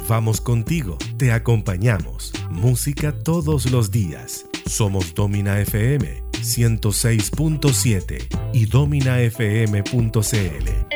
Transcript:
Vamos contigo, te acompañamos. Música todos los días. Somos Domina FM 106.7 y dominafm.cl.